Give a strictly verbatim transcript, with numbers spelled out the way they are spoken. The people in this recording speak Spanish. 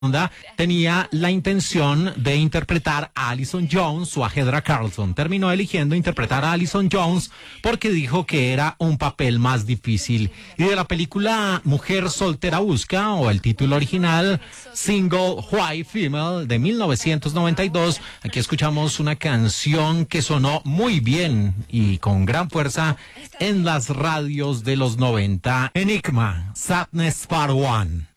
tenía la intención de interpretar a Allison Jones o a Heather Carlson. Terminó eligiendo interpretar a Allison Jones porque dijo que era un papel más difícil. Y de la película Mujer Soltera Busca, o el título original Single White Female de mil novecientos noventa y dos, aquí escuchamos una canción que sonó muy bien y con gran fuerza en las radios de los noventa. Enigma, Sadness Part One.